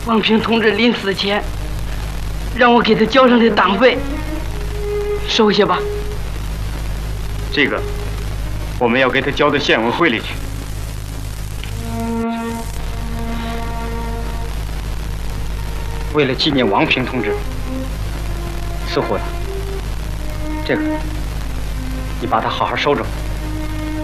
王平同志临死前让我给他交上的党费，收下吧。 这个我们要给他交到县委会里去。为了纪念王平同志，似乎这个你把它好好收着。